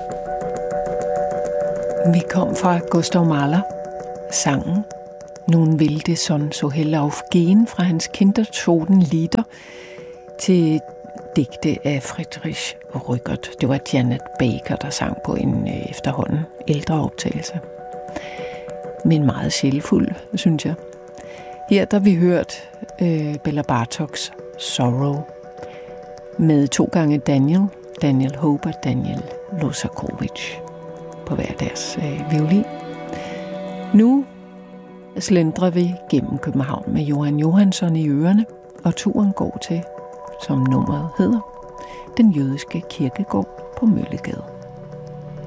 Vi kom fra Gustav Mahler, sangen Nun will die Sonne so hell aufgehen fra hans Kindertotenlieder til digte af Friedrich Rückert. Det var Janet Baker, der sang på en efterhånden ældre optagelse. Men meget sjælfuld, synes jeg. Her der vi hørt Bela Bartoks Sorrow med 2 gange Daniel Hope og Daniel Losakovic på hver deres violin. Nu slendrer vi gennem København med Johan Johansson i ørerne, og turen går til, som nummeret hedder, den jødiske kirkegård på Møllegade.